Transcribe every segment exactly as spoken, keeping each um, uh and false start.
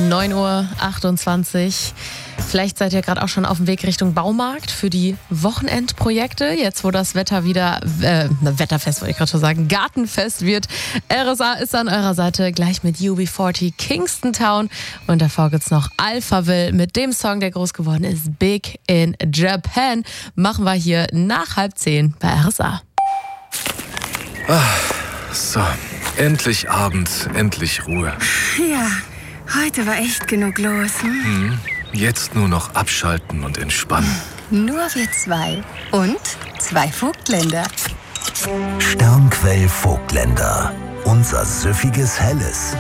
neun Uhr achtundzwanzig. Vielleicht seid ihr gerade auch schon auf dem Weg Richtung Baumarkt für die Wochenendprojekte. Jetzt, wo das Wetter wieder, äh, Wetterfest wollte ich gerade schon sagen, Gartenfest wird. R S A ist an eurer Seite, gleich mit U B vierzig Kingston Town. Und davor gibt's noch Alphaville mit dem Song, der groß geworden ist, Big in Japan. Machen wir hier nach halb zehn bei R S A. Ah, so, endlich Abend, endlich Ruhe. Ja, heute war echt genug los. Hm? Hm. Jetzt nur noch abschalten und entspannen. Nur wir zwei. Und zwei Vogtländer. Sternquell Vogtländer. Unser süffiges Helles.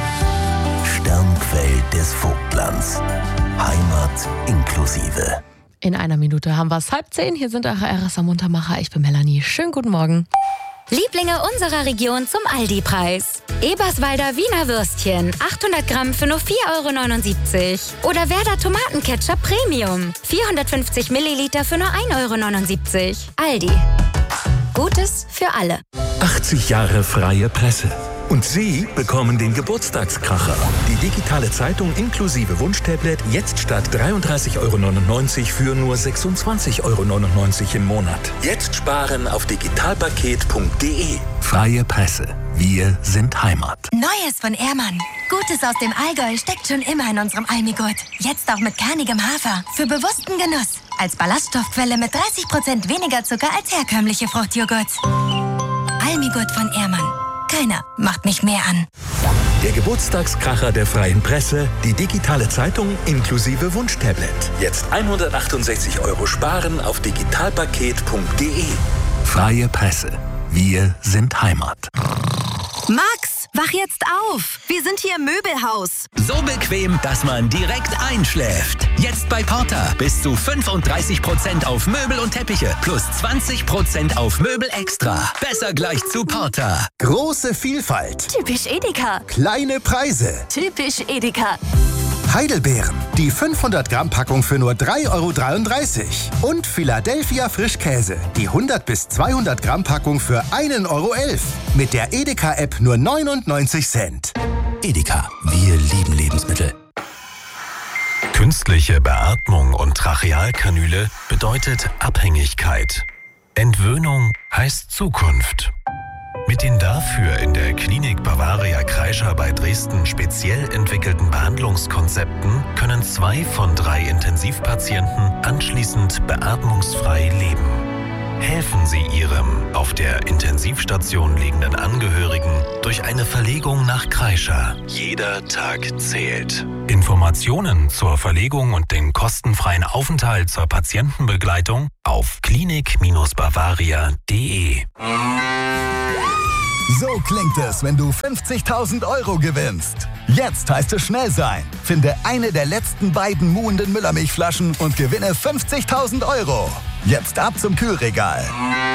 Sternquell des Vogtlands. Heimat inklusive. In einer Minute haben wir es halb zehn. Hier sind eure R S A-Muntermacher. Ich bin Melanie. Schönen guten Morgen. Lieblinge unserer Region zum Aldi-Preis. Eberswalder Wiener Würstchen, achthundert Gramm für nur vier Euro neunundsiebzig. Oder Werder Tomatenketchup Premium, vierhundertfünfzig Milliliter für nur ein Euro neunundsiebzig. Aldi. Gutes für alle. achtzig Jahre freie Presse. Und Sie bekommen den Geburtstagskracher. Die digitale Zeitung inklusive Wunschtablet jetzt statt dreiunddreißig Euro neunundneunzig für nur sechsundzwanzig Euro neunundneunzig im Monat. Jetzt sparen auf digitalpaket punkt de. Freie Presse. Wir sind Heimat. Neues von Ehrmann. Gutes aus dem Allgäu steckt schon immer in unserem Almigurt. Jetzt auch mit kernigem Hafer. Für bewussten Genuss. Als Ballaststoffquelle mit dreißig Prozent weniger Zucker als herkömmliche Fruchtjoghurts. Almigurt von Ehrmann. Keiner macht mich mehr an. Der Geburtstagskracher der freien Presse, die digitale Zeitung inklusive Wunschtablet. Jetzt hundertachtundsechzig Euro sparen auf digitalpaket punkt de. Freie Presse. Wir sind Heimat. Max, wach jetzt auf. Wir sind hier im Möbelhaus. So bequem, dass man direkt einschläft. Jetzt bei Porter bis zu fünfunddreißig Prozent auf Möbel und Teppiche plus zwanzig Prozent auf Möbel extra. Besser gleich zu Porter. Große Vielfalt. Typisch Edeka. Kleine Preise. Typisch Edeka. Heidelbeeren. Die fünfhundert Gramm Packung für nur drei Euro dreiunddreißig. Und Philadelphia Frischkäse. Die hundert bis zweihundert Gramm Packung für ein Euro elf. Mit der Edeka-App nur neunundneunzig Cent. Edeka. Wir lieben Lebensmittel. Künstliche Beatmung und Trachealkanüle bedeutet Abhängigkeit. Entwöhnung heißt Zukunft. Mit den dafür in der Klinik Bavaria Kreischer bei Dresden speziell entwickelten Behandlungskonzepten können zwei von drei Intensivpatienten anschließend beatmungsfrei leben. Helfen Sie Ihrem auf der Intensivstation liegenden Angehörigen durch eine Verlegung nach Kreischer. Jeder Tag zählt. Informationen zur Verlegung und den kostenfreien Aufenthalt zur Patientenbegleitung auf klinik Bavaria punkt de. So klingt es, wenn du fünfzigtausend Euro gewinnst. Jetzt heißt es schnell sein. Finde eine der letzten beiden muhenden Müllermilchflaschen und gewinne fünfzigtausend Euro. Jetzt ab zum Kühlregal.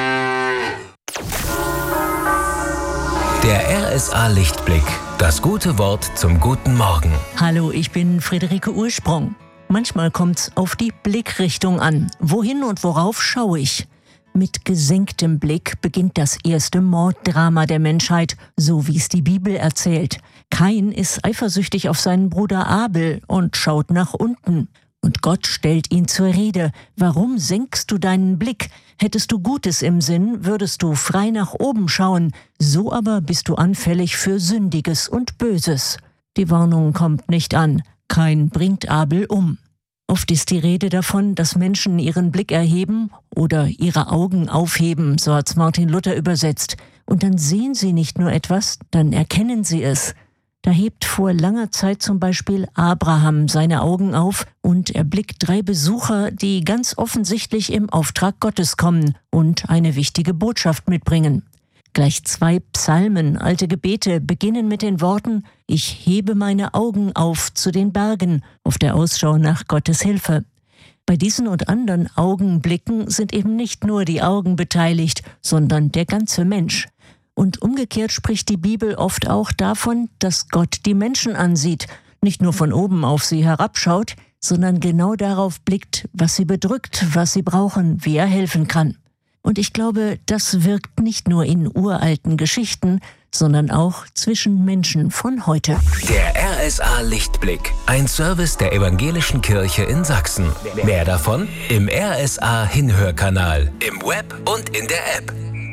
Der R S A-Lichtblick. Das gute Wort zum guten Morgen. Hallo, ich bin Friederike Ursprung. Manchmal kommt's auf die Blickrichtung an. Wohin und worauf schaue ich? Mit gesenktem Blick beginnt das erste Morddrama der Menschheit, so wie es die Bibel erzählt. Kain ist eifersüchtig auf seinen Bruder Abel und schaut nach unten. Und Gott stellt ihn zur Rede. Warum senkst du deinen Blick? Hättest du Gutes im Sinn, würdest du frei nach oben schauen. So aber bist du anfällig für Sündiges und Böses. Die Warnung kommt nicht an. Kain bringt Abel um. Oft ist die Rede davon, dass Menschen ihren Blick erheben oder ihre Augen aufheben, so hat's Martin Luther übersetzt. Und dann sehen sie nicht nur etwas, dann erkennen sie es. Da hebt vor langer Zeit zum Beispiel Abraham seine Augen auf und erblickt drei Besucher, die ganz offensichtlich im Auftrag Gottes kommen und eine wichtige Botschaft mitbringen. Gleich zwei Psalmen, alte Gebete, beginnen mit den Worten: Ich hebe meine Augen auf zu den Bergen, auf der Ausschau nach Gottes Hilfe. Bei diesen und anderen Augenblicken sind eben nicht nur die Augen beteiligt, sondern der ganze Mensch. Und umgekehrt spricht die Bibel oft auch davon, dass Gott die Menschen ansieht, nicht nur von oben auf sie herabschaut, sondern genau darauf blickt, was sie bedrückt, was sie brauchen, wie er helfen kann. Und ich glaube, das wirkt nicht nur in uralten Geschichten, sondern auch zwischen Menschen von heute. Der R S A Lichtblick, ein Service der Evangelischen Kirche in Sachsen. Mehr davon im R S A Hinhörkanal, im Web und in der App.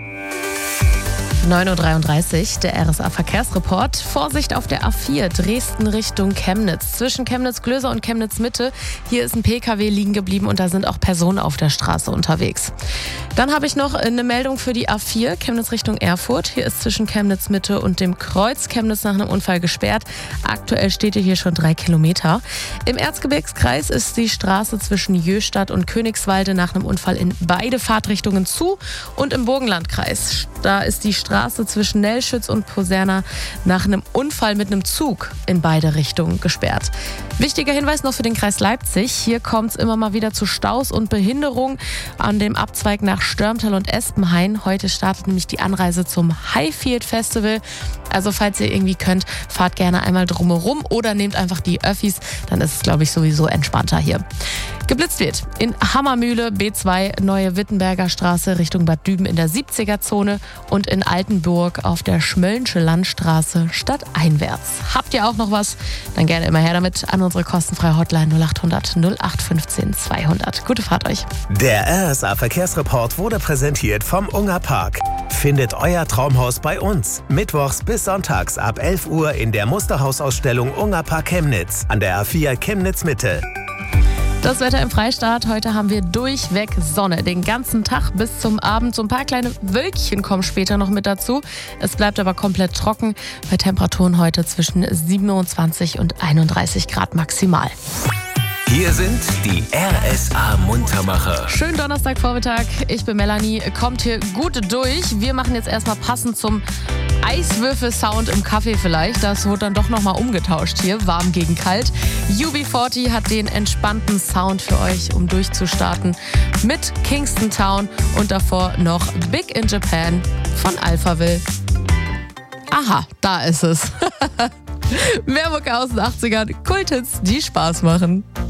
neun Uhr dreiunddreißig, der R S A-Verkehrsreport. Vorsicht auf der A vier, Dresden Richtung Chemnitz. Zwischen Chemnitz-Glöser und Chemnitz-Mitte. Hier ist ein P K W liegen geblieben und da sind auch Personen auf der Straße unterwegs. Dann habe ich noch eine Meldung für die A vier, Chemnitz Richtung Erfurt. Hier ist zwischen Chemnitz-Mitte und dem Kreuz Chemnitz nach einem Unfall gesperrt. Aktuell steht hier schon drei Kilometer. Im Erzgebirgskreis ist die Straße zwischen Jöstadt und Königswalde nach einem Unfall in beide Fahrtrichtungen zu. Und im Burgenlandkreis, da ist die Straße zwischen Nellschütz und Poserna nach einem Unfall mit einem Zug in beide Richtungen gesperrt. Wichtiger Hinweis noch für den Kreis Leipzig. Hier kommt es immer mal wieder zu Staus und Behinderung an dem Abzweig nach Störmtal und Espenhain. Heute startet nämlich die Anreise zum Highfield Festival. Also falls ihr irgendwie könnt, fahrt gerne einmal drumherum oder nehmt einfach die Öffis. Dann ist es, glaube ich, sowieso entspannter hier. Geblitzt wird in Hammermühle, B zwei, Neue Wittenberger Straße Richtung Bad Düben in der siebziger-Zone und in Altenburg auf der Schmöllensche Landstraße stadteinwärts. Habt ihr auch noch was? Dann gerne immer her damit an unsere kostenfreie Hotline null acht hundert null acht fünfzehn zweihundert. Gute Fahrt euch. Der R S A-Verkehrsreport wurde präsentiert vom Unger Park. Findet euer Traumhaus bei uns. Mittwochs bis sonntags ab elf Uhr in der Musterhausausstellung Unger Park Chemnitz an der A vier Chemnitz Mitte. Das Wetter im Freistaat. Heute haben wir durchweg Sonne. Den ganzen Tag bis zum Abend. So ein paar kleine Wölkchen kommen später noch mit dazu. Es bleibt aber komplett trocken. Bei Temperaturen heute zwischen siebenundzwanzig und einunddreißig Grad maximal. Hier sind die R S A-Muntermacher. Schönen Donnerstagvormittag. Ich bin Melanie. Kommt hier gut durch. Wir machen jetzt erstmal passend zum Eiswürfel-Sound im Kaffee vielleicht. Das wurde dann doch nochmal umgetauscht hier. Warm gegen kalt. U B vierzig hat den entspannten Sound für euch, um durchzustarten. Mit Kingston Town und davor noch Big in Japan von Alphaville. Aha, da ist es. Mehr Mucke aus den achtzigern. Kulthits, die Spaß machen.